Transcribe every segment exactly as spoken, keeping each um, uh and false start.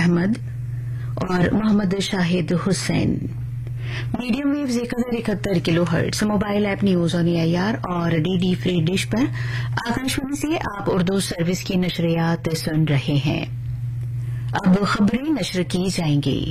احمد اور محمد شاہد حسین. Medium views ایک ہزار اکہتر کلو hertz mobile app news on a I R اور ڈی ڈی فری ڈش پر آکاشوانی سے آپ اردو سروس کی نشریات سن رہے ہیں. اب خبریں نشر کی جائیں گی.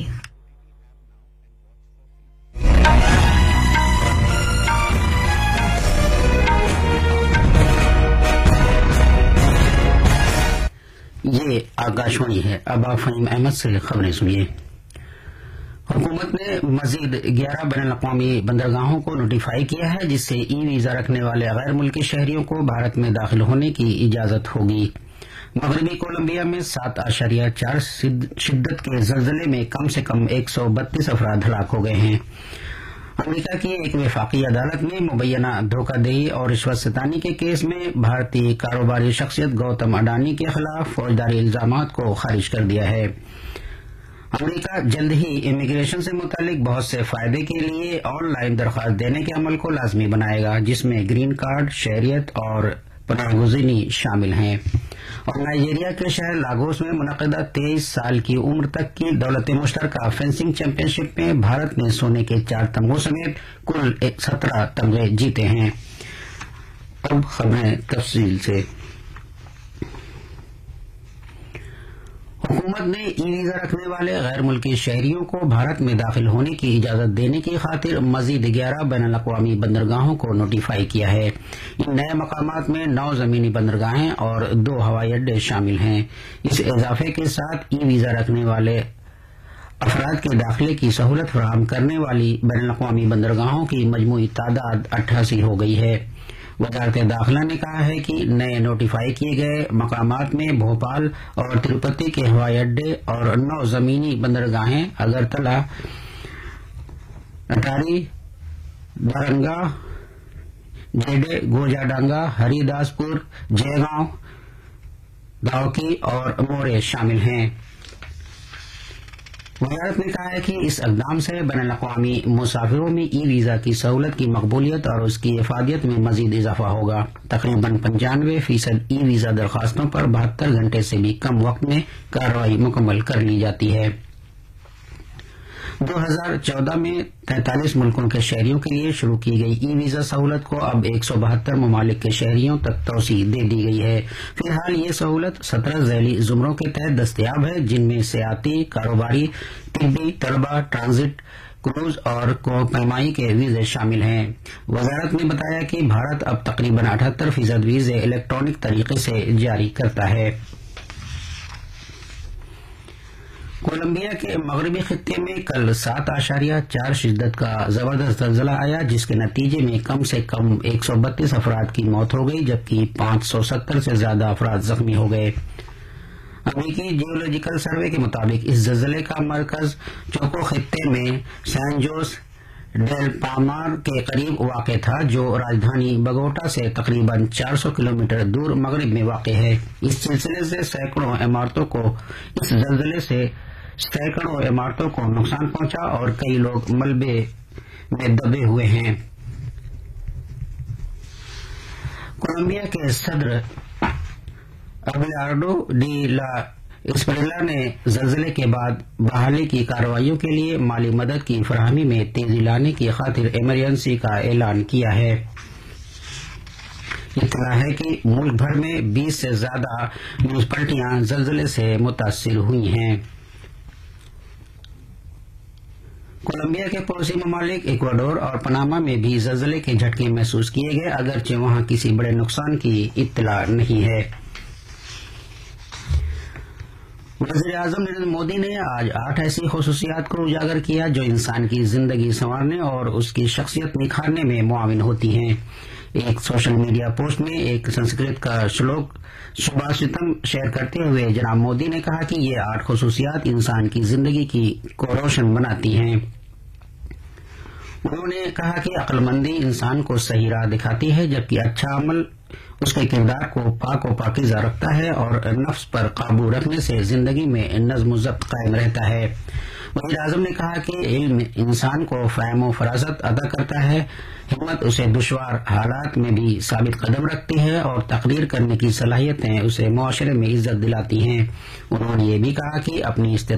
یہ آکاشوانی ہے. اب آپ فہیم احمد سے خبریں سنیے. حکومت نے مزید گیارہ بین الاقوامی بندرگاہوں کو نوٹیفائی کیا ہے جس سے ای ویزا رکھنے والے غیر ملکی شہریوں کو بھارت میں داخل ہونے کی اجازت ہوگی. مغربی کولمبیا میں سات اشاریہ چار شدت کے زلزلے میں کم سے کم ایک سو بتیس افراد ہلاک ہو گئے ہیں. امریکہ کی ایک وفاقی عدالت نے مبینہ دھوکہ دہی اور رشوت ستانی کے کیس میں بھارتی کاروباری شخصیت گوتم اڈانی کے خلاف فوجداری الزامات کو خارج کر دیا ہے. امریکہ جلد ہی امیگریشن سے متعلق بہت سے فائدے کے لیے آن لائن درخواست دینے کے عمل کو لازمی بنائے گا جس میں گرین کارڈ، شہریت اور پناہ گزینی شامل ہیں. اور نائجیریا کے شہر لاگوس میں منعقدہ تیئیس سال کی عمر تک کی دولت مشترکہ فینسنگ چیمپئن شپ میں بھارت نے سونے کے چار تمغوں سمیت کل سترہ تمغے جیتے ہیں. اب خبریں تفصیل سے. حکومت نے ای ویزا رکھنے والے غیر ملکی شہریوں کو بھارت میں داخل ہونے کی اجازت دینے کی خاطر مزید گیارہ بین الاقوامی بندرگاہوں کو نوٹیفائی کیا ہے. ان نئے مقامات میں نو زمینی بندرگاہیں اور دو ہوائی اڈے شامل ہیں. اس اضافے کے ساتھ ای ویزا رکھنے والے افراد کے داخلے کی سہولت فراہم کرنے والی بین الاقوامی بندرگاہوں کی مجموعی تعداد اٹھاسی ہو گئی ہے. وزارت داخلہ نے کہا ہے کہ نئے نوٹیفائی کیے گئے مقامات میں بھوپال اور تروپتی کے ہوائی اڈے اور نو زمینی بندرگاہیں اگرتلہ، اٹاری، درنگا، جیڈے، گوجاڈانگا، ہری داس پور، جے گاؤں، داوکی اور مورے شامل ہیں. وزارت نے کہا ہے کہ اس اقدام سے بین الاقوامی مسافروں میں ای ویزا کی سہولت کی مقبولیت اور اس کی افادیت میں مزید اضافہ ہوگا. تقریباً پنچانوے فیصد ای ویزا درخواستوں پر بہتر گھنٹے سے بھی کم وقت میں کارروائی مکمل کر لی جاتی ہے. دو ہزار چودہ میں تینتالیس ملکوں کے شہریوں کے لیے شروع کی گئی ای ویزا سہولت کو اب ایک سو بہتر ممالک کے شہریوں تک توسیع دے دی گئی ہے. فی الحال یہ سہولت سترہ ذیلی زمروں کے تحت دستیاب ہے جن میں سیاحتی، کاروباری، طبی، طلبہ، ٹرانزٹ، کروز اور کو پیمائی کے ویزے شامل ہیں. وزارت نے بتایا کہ بھارت اب تقریباً اٹھہتر فیصد ویزے الیکٹرانک طریقے سے جاری کرتا ہے. کولمبیا کے مغربی خطے میں کل سات اشاریہ چار شدت کا زبردست زلزلہ آیا جس کے نتیجے میں کم سے کم ایک سو بتیس افراد کی موت ہو گئی جبکہ پانچ سو ستر سے زیادہ افراد زخمی ہو گئے. امریکی جیولوجیکل سروے کے مطابق اس زلزلے کا مرکز چوکو خطے میں سین جوس ڈیل پامار کے قریب واقع تھا جو راجدھانی بگوٹا سے تقریباً چار سو کلومیٹر دور مغرب میں واقع ہے. اس سلسلے سے سینکڑوں عمارتوں کو اس زلزلے سے سینکڑوں عمارتوں کو نقصان پہنچا اور کئی لوگ ملبے میں دبے ہوئے ہیں. کولمبیا کے صدر ابیلارڈو ڈی لا اسپریلا نے زلزلے کے بعد بحالی کی کارروائیوں کے لیے مالی مدد کی فراہمی میں تیزی لانے کی خاطر ایمرجنسی کا اعلان کیا ہے. اطلاع ہے کہ ملک بھر میں بیس سے زیادہ میونسپلٹیاں زلزلے سے متاثر ہوئی ہیں. کولمبیا کے پڑوسی ممالک ایکواڈور اور پاناما میں بھی زلزلے کے جھٹکے محسوس کیے گئے اگرچہ وہاں کسی بڑے نقصان کی اطلاع نہیں ہے. وزیر اعظم نریندر مودی نے آج آٹھ ایسی خصوصیات کو اجاگر کیا جو انسان کی زندگی سنوارنے اور اس کی شخصیت نکھارنے میں معاون ہوتی ہیں. ایک سوشل میڈیا پوسٹ میں ایک سنسکرت کا شلوک سبھاشتم شیئر کرتے ہوئے جناب مودی نے کہا کہ یہ آٹھ خصوصیات انسان کی زندگی کی کو روشن بناتی ہیں. انہوں نے کہا کہ عقل مندی انسان کو صحیح راہ دکھاتی ہے جبکہ اچھا عمل اس کے کردار کو پاک و پاکیزہ رکھتا ہے اور نفس پر قابو رکھنے سے زندگی میں نظم و ضبط قائم رہتا ہے. وزیر اعظم نے کہا کہ علم انسان کو فہم و فراست عطا کرتا ہے، حکمت اسے دشوار حالات میں بھی ثابت قدم رکھتی ہے اور تقریر کرنے کی صلاحیتیں اسے معاشرے میں عزت دلاتی ہیں. انہوں نے یہ بھی کہا کہ اپنی